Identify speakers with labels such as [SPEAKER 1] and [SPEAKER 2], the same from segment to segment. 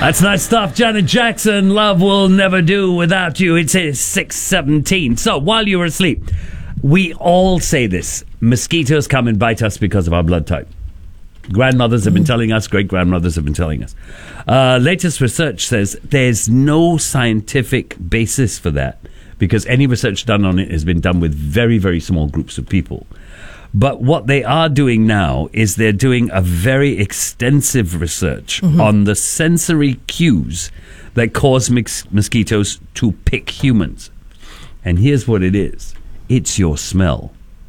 [SPEAKER 1] That's nice stuff. Janet Jackson, Love Will Never Do Without You. It's 6:17. So while you were asleep, we all say this. Mosquitoes come and bite us because of our blood type. Grandmothers have been telling us, great-grandmothers have been telling us. Latest research says there's no scientific basis for that because any research done on it has been done with very, very small groups of people. But what they are doing now is they're doing a very extensive research on the sensory cues that cause mosquitoes to pick humans. And here's what it is. It's your smell.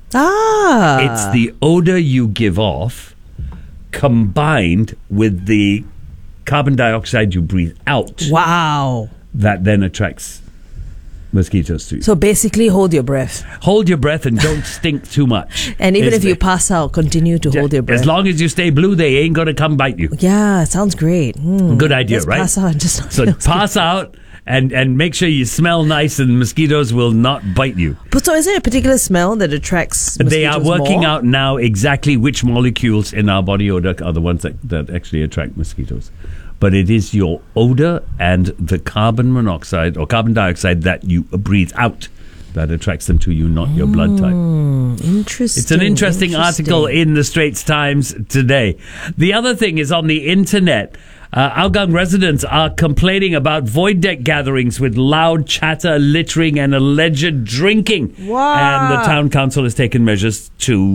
[SPEAKER 1] It's the odor you give off combined with the carbon dioxide you breathe out.
[SPEAKER 2] Wow.
[SPEAKER 1] That then attracts mosquitoes to you.
[SPEAKER 2] So basically hold your breath.
[SPEAKER 1] Hold your breath and don't stink too much.
[SPEAKER 2] And even if you pass out, continue to hold your breath.
[SPEAKER 1] As long as you stay blue, they ain't going to come bite you.
[SPEAKER 2] Yeah, sounds great.
[SPEAKER 1] Good idea,
[SPEAKER 2] Just
[SPEAKER 1] right?
[SPEAKER 2] pass out and just
[SPEAKER 1] so pass out and make sure you smell nice and mosquitoes will not bite you.
[SPEAKER 2] But so is there a particular smell that attracts mosquitoes
[SPEAKER 1] They are working
[SPEAKER 2] more?
[SPEAKER 1] out now exactly which molecules in our body odor are the ones that actually attract mosquitoes. But it is your odor and the carbon monoxide or carbon dioxide that you breathe out that attracts them to you, not your blood type.
[SPEAKER 2] Interesting.
[SPEAKER 1] It's an interesting article in the Straits Times today. The other thing is on the internet. Hougang residents are complaining about void deck gatherings with loud chatter, littering, and alleged drinking.
[SPEAKER 2] Wow.
[SPEAKER 1] And the town council has taken measures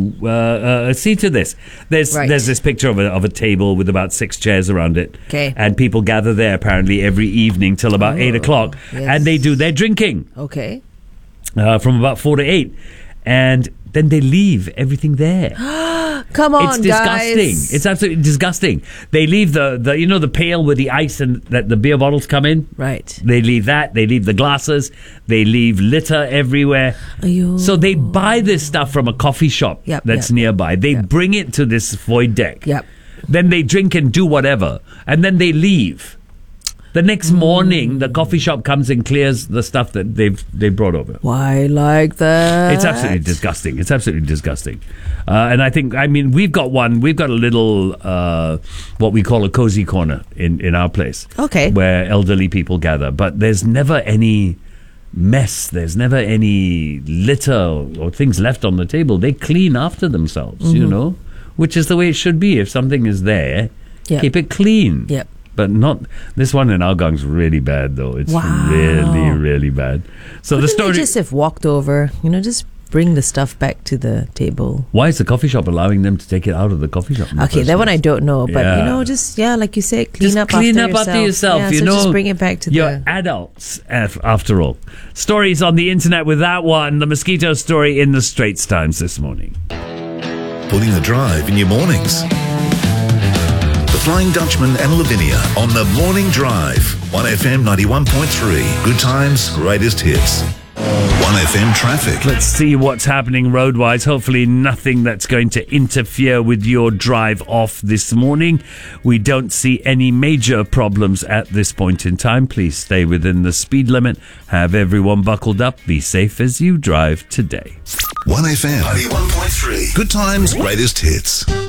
[SPEAKER 1] to see to this. There's this picture of a table with about 6 chairs around it.
[SPEAKER 2] Okay.
[SPEAKER 1] And people gather there apparently every evening till about 8 o'clock.
[SPEAKER 2] Yes.
[SPEAKER 1] And they do their drinking.
[SPEAKER 2] Okay.
[SPEAKER 1] From about 4 to 8. And then they leave everything there.
[SPEAKER 2] Come on,
[SPEAKER 1] it's disgusting.
[SPEAKER 2] guys.
[SPEAKER 1] It's absolutely disgusting. They leave the pail with the ice and that the beer bottles come in.
[SPEAKER 2] Right.
[SPEAKER 1] They leave that. They leave the glasses. They leave litter everywhere.
[SPEAKER 2] Ayo.
[SPEAKER 1] So they buy this stuff from a coffee shop that's nearby. They bring it to this void deck.
[SPEAKER 2] Yep.
[SPEAKER 1] Then they drink and do whatever. And then they leave. The next morning, the coffee shop comes and clears the stuff that they've brought over.
[SPEAKER 2] Why like that?
[SPEAKER 1] It's absolutely disgusting. It's absolutely disgusting. And we've got a little, what we call a cozy corner in our place.
[SPEAKER 2] Okay.
[SPEAKER 1] Where elderly people gather. But there's never any mess. There's never any litter or things left on the table. They clean after themselves, which is the way it should be. If something is there, keep it clean.
[SPEAKER 2] Yep.
[SPEAKER 1] But not this one in Hougang really bad though. It's really, really bad. So
[SPEAKER 2] Couldn't
[SPEAKER 1] the story
[SPEAKER 2] they just have walked over, just bring the stuff back to the table.
[SPEAKER 1] Why is the coffee shop allowing them to take it out of the coffee shop?
[SPEAKER 2] Okay, that one I don't know, but like you said, clean up after yourself.
[SPEAKER 1] Yeah,
[SPEAKER 2] just bring it back to
[SPEAKER 1] you're adults after all. Stories on the internet with that one, the mosquito story in the Straits Times this morning.
[SPEAKER 3] Putting the drive in your mornings. Flying Dutchman and Lavinia on the Morning Drive. 1FM 91.3. Good times, greatest hits. 1FM traffic.
[SPEAKER 1] Let's see what's happening road-wise. Hopefully nothing that's going to interfere with your drive off this morning. We don't see any major problems at this point in time. Please stay within the speed limit. Have everyone buckled up. Be safe as you drive today.
[SPEAKER 3] 1FM 91.3. Good times, greatest hits.